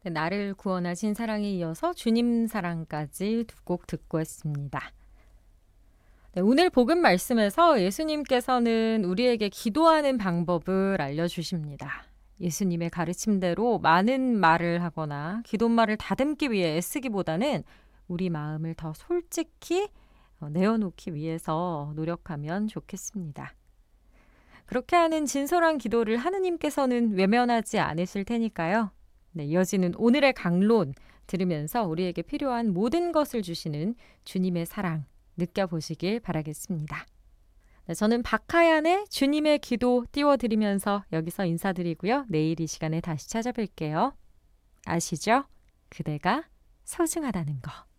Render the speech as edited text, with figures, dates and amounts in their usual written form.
나를 구원하신 사랑에 이어서 주님 사랑까지 두 곡 듣고 했습니다. 네, 오늘 복음 말씀에서 예수님께서는 우리에게 기도하는 방법을 알려주십니다. 예수님의 가르침대로 많은 말을 하거나 기도말을 다듬기 위해 애쓰기보다는 우리 마음을 더 솔직히 내어놓기 위해서 노력하면 좋겠습니다. 그렇게 하는 진솔한 기도를 하느님께서는 외면하지 않으실 테니까요. 네, 이어지는 오늘의 강론 들으면서 우리에게 필요한 모든 것을 주시는 주님의 사랑 느껴보시길 바라겠습니다. 네, 저는 박하얀의 주님의 기도 띄워드리면서 여기서 인사드리고요. 내일 이 시간에 다시 찾아뵐게요. 아시죠? 그대가 소중하다는 거.